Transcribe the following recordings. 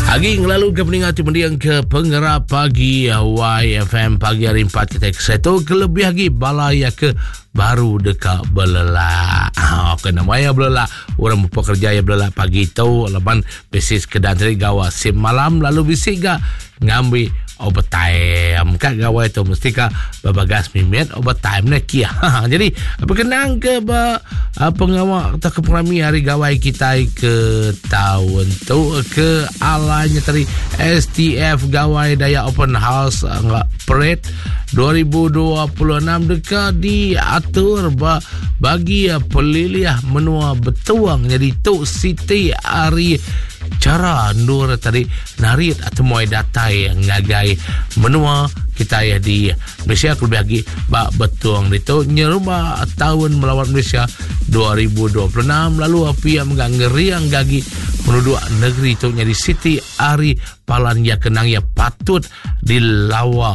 Agi ngelalu ke peningat mendiang ke pengerap pagi YFM pagi hari 4 kita ke satu kelebih lagi balaya ke baru dekat belela. Kena maya belela orang bekerja ya belela pagi tu leban besis kedan tadi gawa sim malam lalu bisik ga ngambil overtime kat gawai tu mesti ka babagas mimet overtime nak kia. Jadi berkenang ke pengawal atau ke pengrami hari gawai kita ke tahun tu ke alanya tadi STF gawai daya open house parade 2026 dekat diatur bagi peliliah menua betuang. Jadi tu Siti Ari cara nur tadi narit atau muai datai ngagai menua kita ya di Malaysia lebih lagi betuang itu nyerubah tahun melawan Malaysia 2026 lalu api yang ngeriang gagi menuduh negeri itu jadi Siti Ari palan ya kenang ya patut dilawa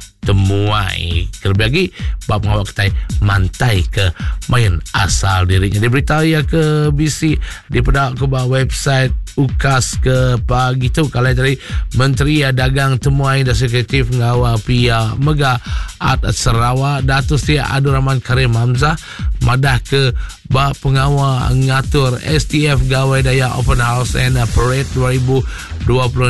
temuai terlebih lagi bab ngawak kita mantai ke main asal dirinya. Di berita ya ke BC di pedak ke website UKAS ke pagi tu kalau dari Menteri Dagang temuai dan Sekretif ngawal pia mega at Sarawak Datuk Seri Abdul Rahman Karim Hamzah madah ke pengawal ngatur STF gawai daya open house and parade 2026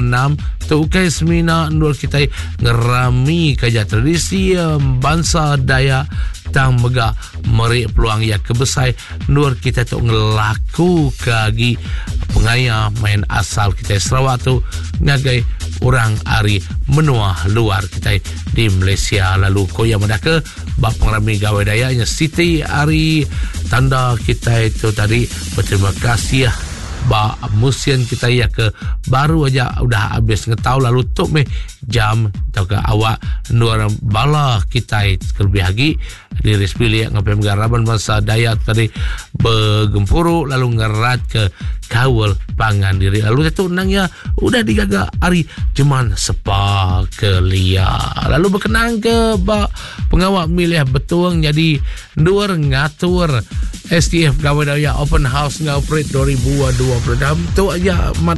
tu ukai semina nur kita ngerami kaja tradisi bangsa daya tang mega meri peluang ya kebesai nur kita tu ngelaku kagi pengaya main asal kita Sarawak tu ngagai orang ari menua luar kita di Malaysia lalu ko yang madah ke bab pengrami gawai dayanya Siti Ari tanda kita itu tadi berterima kasih musim kita ya ke baru aja udah habis ngetau lalu tu meh jam atau ke awak nur bala kita lebih lagi di respili ngapai menggaraban bangsa Dayak tadi bergempuru lalu ngerat ke kawal pangan diri lalu itu nangnya udah digaga hari cuman sepa ke lia lalu berkenang ke pengawal milih betuang jadi nur ngatur STF gawai daya open house ngapret 2026 tu aja amat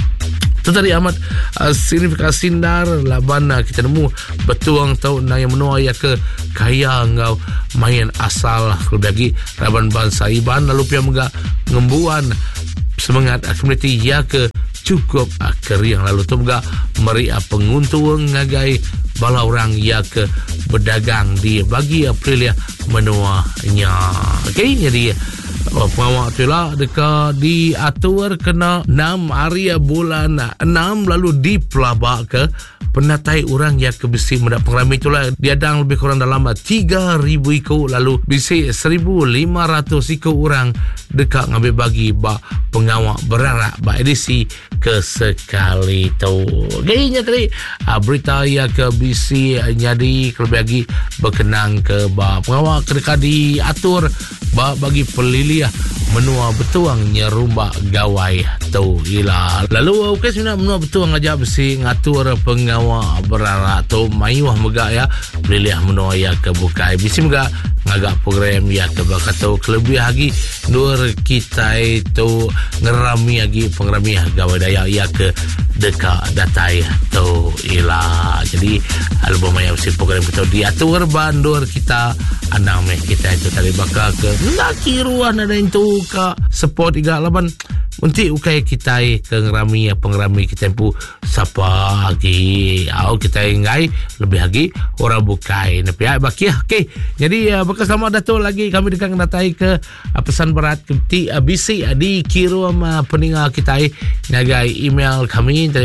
tu tadi amat signifikan sindar laban kita nemu betuang tau nang yang menua ya ke kaya ngau main asal lebih lagi laban bangsa iban lalu pia mega ngembuan semangat komuniti ya ke cukup keriang lalu tu mega meri penguntung ngagai bala orang ya ke berdagang di bagi Aprilia menuanya. Okey jadi pengawal tu lah dekat diatur kena 6 hari bulan 6 lalu dipelabak ke penatai orang yang ke besi mendak pengrami itulah diadang lebih kurang dalam 3,000 ikut lalu besi 1,500 ikut orang dekat ngambil bagi pengawal berarak edisi ke sekali tu. Gayanya tadi berita ya ke besi jadi lebih lagi berkenang ke pengawal kedekat diatur bagi peliliah menua betuang nyerumba gawai tu gila lalu okey sebenarnya menua betuang aja besi ngatur pengawal berarak tu mayuah mega ya peliliah menua ya ke bukai bisi mega ngagak program ya ke bakatau kelebih lagi nur kita itu ngerami lagi pengrami gawai daya ya ke dekat datai tu gila jadi album yang besi program kita diatur bandur kita anang meh kita itu tadi bakal ke nak kiruan ada itu ka support iga laban unti ukai kita ke ngerami pengrami kita pu siapa lagi kita ngai lebih lagi orang bukai nepi baki okey jadi bakal sama datuk lagi kami dekat datai ke pesan berat ke BC di kirim peningal kita ngagai email kami dari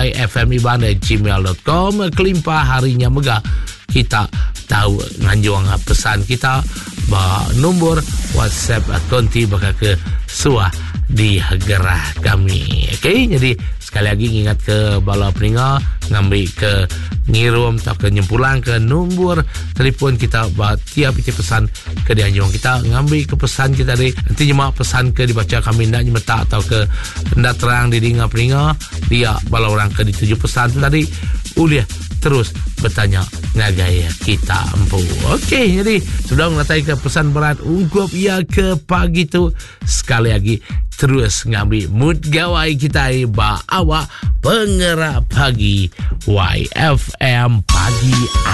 yfmiban@gmail.com kelimpah harinya mega kita tahu nganjuang pesan kita nombor WhatsApp konti bakal ke suah di gerah kami. Okey jadi sekali lagi ingat ke bala peningal ngambil ke ngirum atau ke nyempulang ke nombor telefon kita tiap pesan ke dianjung kita ngambil ke pesan kita tadi nanti nyemak pesan ke dibaca kami nak nyemetak atau ke hendak terang di dengar peningal dia bala orang ke dituju pesan tu tadi uliah terus bertanya ngagai kita empu. Okey, jadi sebelum natai ke pesan berat ungkup ya ke pagi tu, sekali lagi terus ngambil mood gawai kita ba awak penggerak pagi YFM pagi